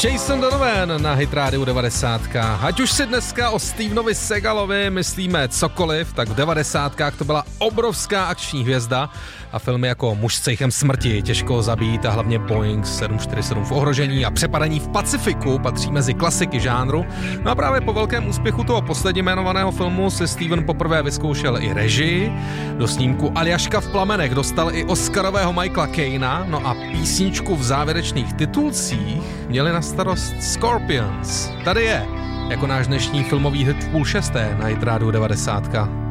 Jason Donovan na Hit Radio 90. Ať už si dneska o Stevenovi Segalovi myslíme cokoliv, tak v 90. to byla obrovská akční hvězda a filmy jako Muž s cejchem smrti, Těžko ho zabít a hlavně Boeing 747 v ohrožení a Přepadaní v Pacifiku patří mezi klasiky žánru. No a právě po velkém úspěchu toho posledně jmenovaného filmu si Steven poprvé vyzkoušel i režii. Do snímku Aljaška v plamenech dostal i Oscarového Michaela Caina, no a písničku v závěrečných titulcích měli na starost Scorpions. Tady je, jako náš dnešní filmový hit v 5:30 na Hit Radio 90.